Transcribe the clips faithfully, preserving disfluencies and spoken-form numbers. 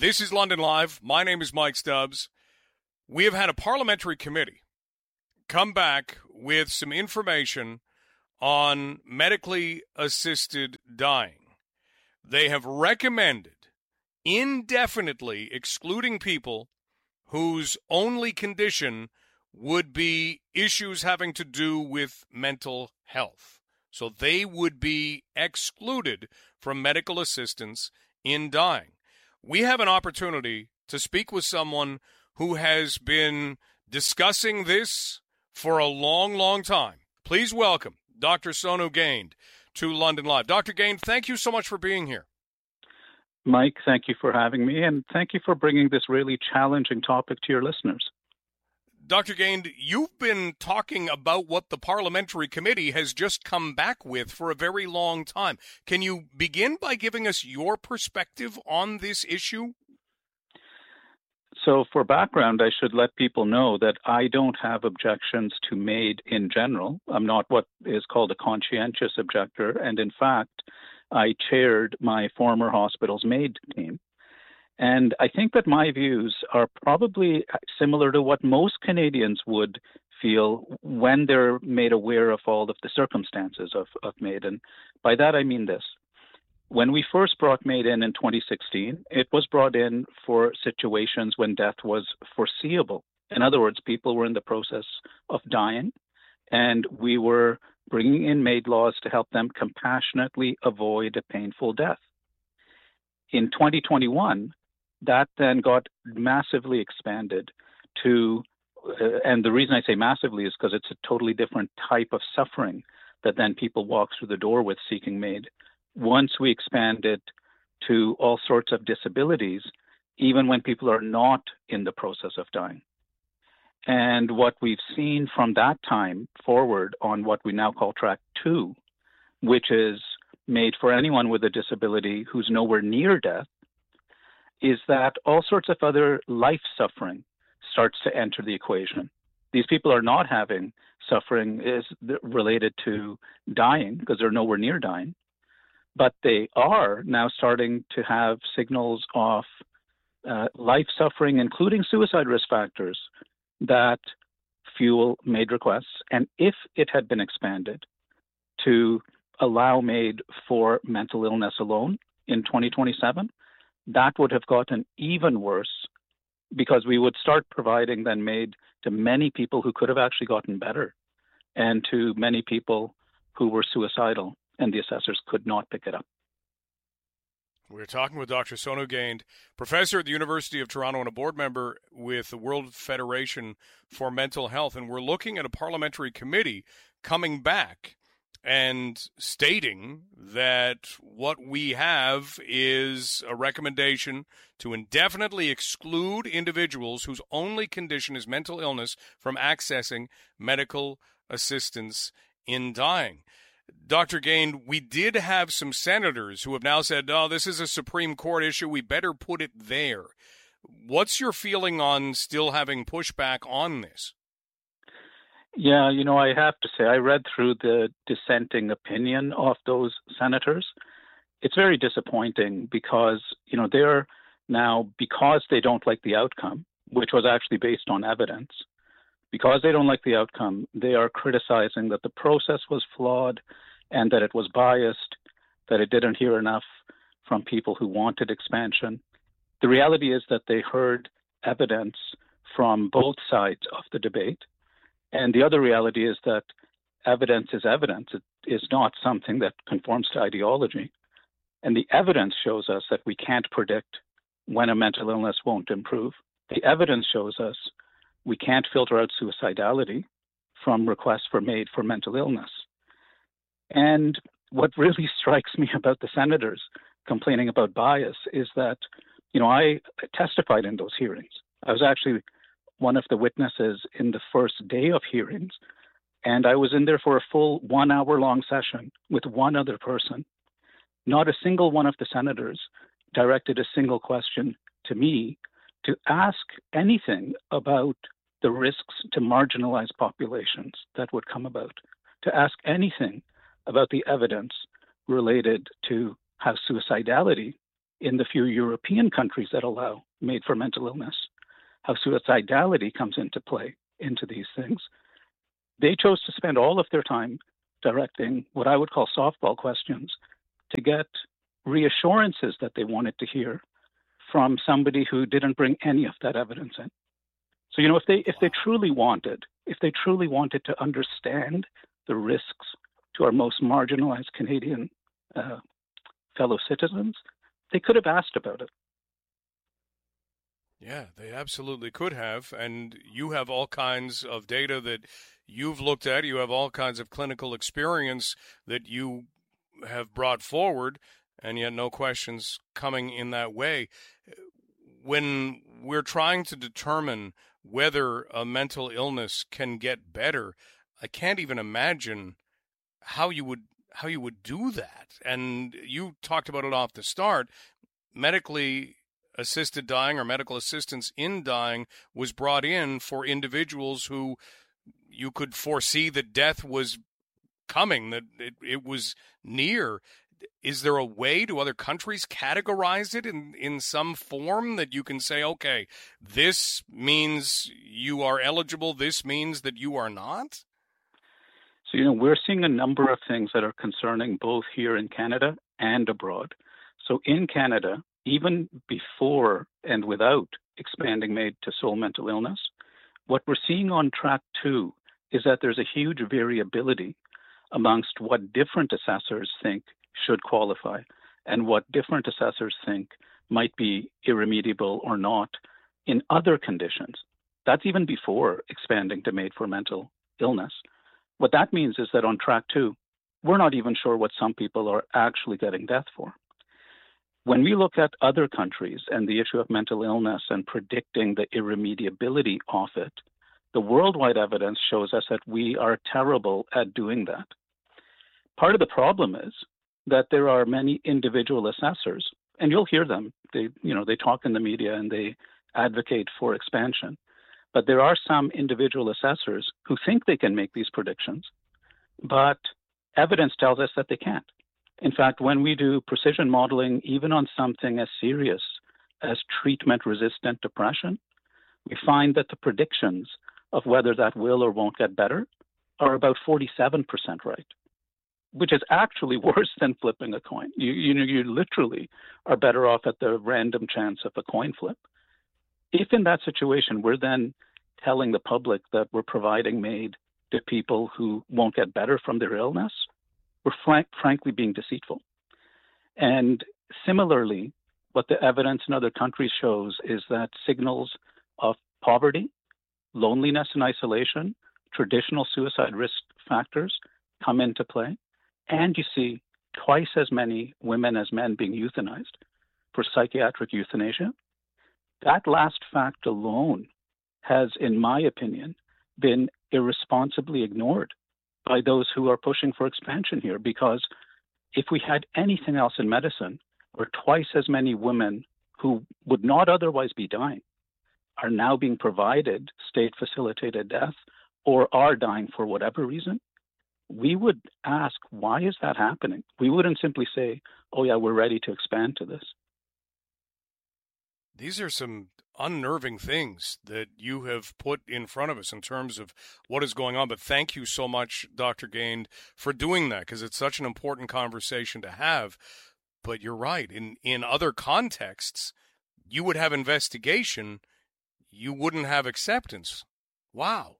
This is London Live. My name is Mike Stubbs. We have had a parliamentary committee come back with some information on medically assisted dying. They have recommended indefinitely excluding people whose only condition would be issues having to do with mental health. So they would be excluded from medical assistance in dying. We have an opportunity to speak with someone who has been discussing this for a long, long time. Please welcome Doctor Sonu Gained to London Live. Doctor Gained, thank you so much for being here. Mike, thank you for having me, and thank you for bringing this really challenging topic to your listeners. Doctor Gained, you've been talking about what the parliamentary committee has just come back with for a very long time. Can you begin by giving us your perspective on this issue? So for background, I should let people know that I don't have objections to MAID in general. I'm not what is called a conscientious objector, and in fact, I chaired my former hospital's MAID team. And I think that my views are probably similar to what most Canadians would feel when they're made aware of all of the circumstances of, of MAID. And by that, I mean this. When we first brought MAID in in twenty sixteen, it was brought in for situations when death was foreseeable. In other words, people were in the process of dying, and we were bringing in MAID laws to help them compassionately avoid a painful death. In twenty twenty-one, that then got massively expanded to, uh, and the reason I say massively is because it's a totally different type of suffering that then people walk through the door with seeking MAID. Once we expand it to all sorts of disabilities, even when people are not in the process of dying. And what we've seen from that time forward on what we now call track two, which is made for anyone with a disability who's nowhere near death, is that all sorts of other life suffering starts to enter the equation. These people are not having suffering is related to dying because they're nowhere near dying, but they are now starting to have signals of uh, life suffering, including suicide risk factors, that fuel MAID requests. And if it had been expanded to allow MAID for mental illness alone in twenty twenty-seven, that would have gotten even worse because we would start providing then MAID to many people who could have actually gotten better and to many people who were suicidal, and the assessors could not pick it up. We're talking with Doctor Sonu Gained, professor at the University of Toronto and a board member with the World Federation for Mental Health, and we're looking at a parliamentary committee coming back and stating that what we have is a recommendation to indefinitely exclude individuals whose only condition is mental illness from accessing medical assistance in dying. Doctor Gained, we did have some senators who have now said, oh, this is a Supreme Court issue, we better put it there. What's your feeling on still having pushback on this? Yeah, you know, I have to say, I read through the dissenting opinion of those senators. It's very disappointing because, you know, they're now, because they don't like the outcome, which was actually based on evidence, because they don't like the outcome, they are criticizing that the process was flawed and that it was biased, that it didn't hear enough from people who wanted expansion. The reality is that they heard evidence from both sides of the debate. And the other reality is that evidence is evidence. It is not something that conforms to ideology. And the evidence shows us that we can't predict when a mental illness won't improve. The evidence shows us we can't filter out suicidality from requests for MAID for mental illness. And what really strikes me about the senators complaining about bias is that, you know, I testified in those hearings. I was actually one of the witnesses in the first day of hearings, and I was in there for a full one hour long session with one other person. Not a single one of the senators directed a single question to me to ask anything about the risks to marginalized populations that would come about, to ask anything about the evidence related to how suicidality in the few European countries that allow MAID for mental illness, how suicidality comes into play into these things. They chose to spend all of their time directing what I would call softball questions to get reassurances that they wanted to hear from somebody who didn't bring any of that evidence in. So, you know, if they if they truly wanted, if they truly wanted to understand the risks to our most marginalized Canadian uh, fellow citizens, they could have asked about it. Yeah, they absolutely could have. And you have all kinds of data that you've looked at. You have all kinds of clinical experience that you have brought forward, and yet no questions coming in that way. When we're trying to determine whether a mental illness can get better, I can't even imagine how you would how you would do that. And you talked about it off the start. Medically assisted dying or medical assistance in dying was brought in for individuals who you could foresee that death was coming, that it, it was near. Is there a way, do other countries categorize it in, in some form that you can say, okay, this means you are eligible, this means that you are not? So, you know, we're seeing a number of things that are concerning both here in Canada and abroad. So in Canada, even before and without expanding MAID to sole mental illness, what we're seeing on track two is that there's a huge variability amongst what different assessors think should qualify and what different assessors think might be irremediable or not in other conditions. That's even before expanding to MAID for mental illness. What that means is that on track two, we're not even sure what some people are actually getting death for. When we look at other countries and the issue of mental illness and predicting the irremediability of it, the worldwide evidence shows us that we are terrible at doing that. Part of the problem is that there are many individual assessors, and you'll hear them. They, you know, they talk in the media and they advocate for expansion. But there are some individual assessors who think they can make these predictions, but evidence tells us that they can't. In fact, when we do precision modeling, even on something as serious as treatment-resistant depression, we find that the predictions of whether that will or won't get better are about forty-seven percent right, which is actually worse than flipping a coin. You, you know, you literally are better off at the random chance of a coin flip. If in that situation, we're then telling the public that we're providing MAID to people who won't get better from their illness, we're frank, frankly being deceitful. And similarly, what the evidence in other countries shows is that signals of poverty, loneliness and isolation, traditional suicide risk factors come into play. And you see twice as many women as men being euthanized for psychiatric euthanasia. That last fact alone has, in my opinion, been irresponsibly ignored by those who are pushing for expansion here, because if we had anything else in medicine where twice as many women who would not otherwise be dying are now being provided state-facilitated death or are dying for whatever reason, we would ask, why is that happening? We wouldn't simply say, oh yeah, we're ready to expand to this. These are some unnerving things that you have put in front of us in terms of what is going on. But thank you so much, Doctor Gane, for doing that, because it's such an important conversation to have. But you're right. In, in other contexts, you would have investigation. You wouldn't have acceptance. Wow.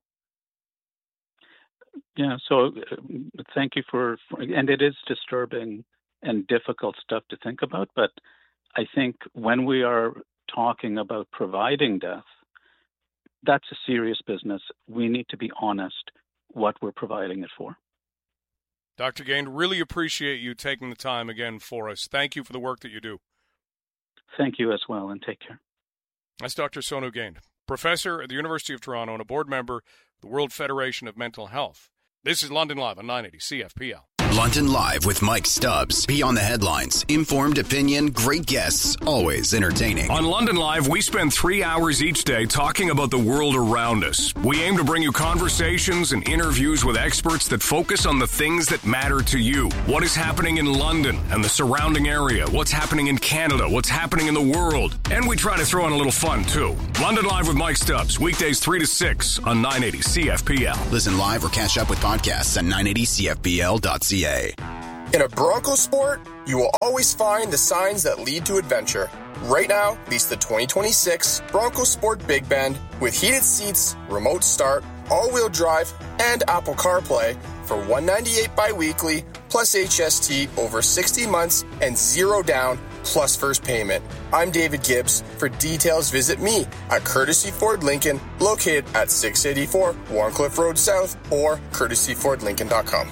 Yeah, so uh, thank you for, for, and it is disturbing and difficult stuff to think about, but I think when we are talking about providing death, that's a serious business. We need to be honest what we're providing it for. Doctor Gane, really appreciate you taking the time again for us. Thank you for the work that you do. Thank you as well, and take care. That's Doctor Sonu Gane, professor at the University of Toronto and a board member of the World Federation of Mental Health. This is London Live on nine eighty C F P L. London Live with Mike Stubbs. Beyond the headlines, informed opinion, great guests, always entertaining. On London Live, we spend three hours each day talking about the world around us. We aim to bring you conversations and interviews with experts that focus on the things that matter to you. What is happening in London and the surrounding area? What's happening in Canada? What's happening in the world? And we try to throw in a little fun, too. London Live with Mike Stubbs, weekdays three to six on nine eighty C F P L. Listen live or catch up with podcasts at nine eighty C F P L dot C A. In a Bronco sport, you will always find the signs that lead to adventure. Right now, lease the twenty twenty-six Bronco Sport Big Bend with heated seats, remote start, all-wheel drive, and Apple CarPlay for one hundred ninety-eight dollars bi-weekly plus H S T over sixty months and zero down plus first payment. I'm David Gibbs. For details, visit me at Courtesy Ford Lincoln, located at six eighty-four Warncliffe Road South or courtesy ford lincoln dot com.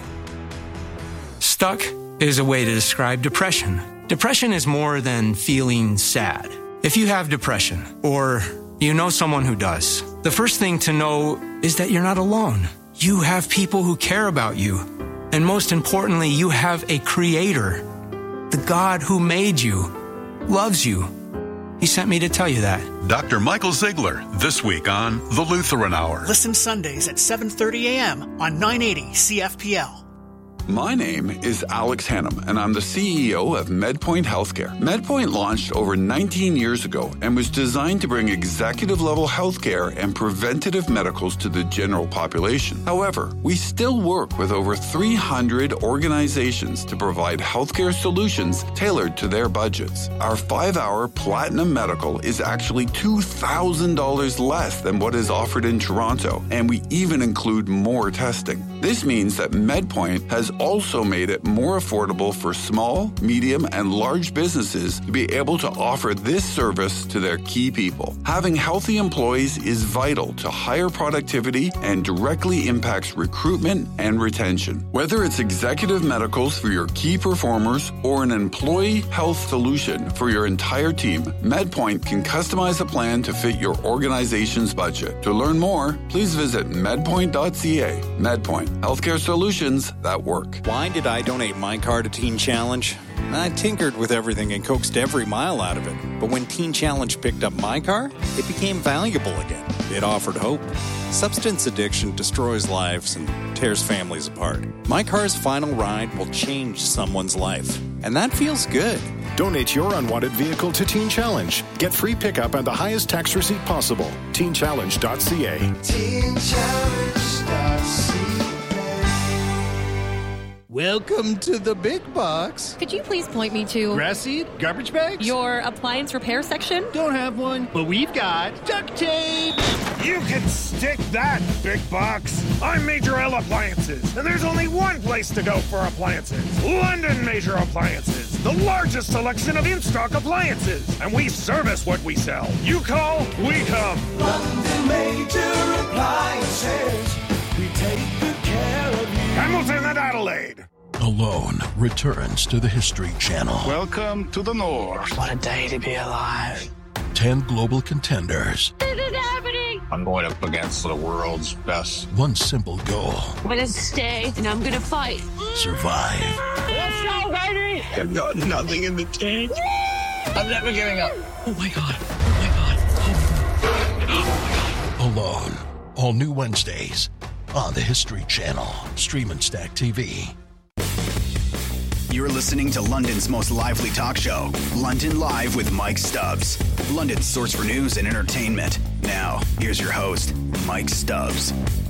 Stuck is a way to describe depression. Depression is more than feeling sad. If you have depression, or you know someone who does, the first thing to know is that you're not alone. You have people who care about you. And most importantly, you have a creator. The God who made you loves you. He sent me to tell you that. Doctor Michael Ziegler, this week on The Lutheran Hour. Listen Sundays at seven thirty a.m. on nine eighty C F P L. My name is Alex Hannum, and I'm the C E O of MedPoint Healthcare. MedPoint launched over nineteen years ago and was designed to bring executive-level healthcare and preventative medicals to the general population. However, we still work with over three hundred organizations to provide healthcare solutions tailored to their budgets. Our five-hour Platinum Medical is actually two thousand dollars less than what is offered in Toronto, and we even include more testing. This means that MedPoint has also made it more affordable for small, medium, and large businesses to be able to offer this service to their key people. Having healthy employees is vital to higher productivity and directly impacts recruitment and retention. Whether it's executive medicals for your key performers or an employee health solution for your entire team, MedPoint can customize a plan to fit your organization's budget. To learn more, please visit medpoint dot c a. MedPoint, healthcare solutions that work. Why did I donate my car to Teen Challenge? I tinkered with everything and coaxed every mile out of it. But when Teen Challenge picked up my car, it became valuable again. It offered hope. Substance addiction destroys lives and tears families apart. My car's final ride will change someone's life. And that feels good. Donate your unwanted vehicle to Teen Challenge. Get free pickup and the highest tax receipt possible. teen challenge dot c a. teen challenge dot c a. Welcome to the big box. Could you please point me to... Grass seed? Garbage bags? Your appliance repair section? Don't have one, but we've got duct tape. You can stick that, big box. I'm Major L Appliances, and there's only one place to go for appliances. London Major Appliances, the largest selection of in-stock appliances. And we service what we sell. You call, we come. London Major Appliances, we take good care of you. Hamilton and Adelaide. Alone returns to the History Channel. Welcome to the North. What a day to be alive. Ten global contenders. This is happening. I'm going up against the world's best. One simple goal. I'm going to stay and I'm going to fight. Survive. Let's go, baby. I've got nothing in the tank. I'm never giving up. Oh my God. Oh my God. Oh my God. Alone. All new Wednesdays on the History Channel. Stream and Stack T V. You're listening to London's most lively talk show, London Live with Mike Stubbs. London's source for news and entertainment. Now, here's your host, Mike Stubbs.